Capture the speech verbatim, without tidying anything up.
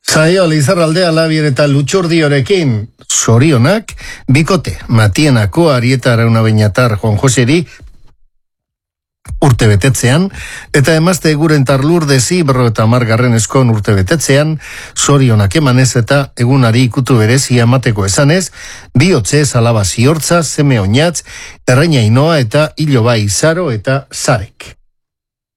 Zaio, Lizarraldea Labier eta Lutxurdiorekin, sorionak, bikote, Matienako Arieta Arauna Beñatar Juan Joseri, urte betetzean, eta emazte eguren Tarlurdezi berro eta margarren eskon urte betetzean, sorionak emanez eta egunari ikutu berezi amateko esanez, bihotzez alaba ziortza, seme oinatz, erreina inoa eta iloba izaro eta zarek.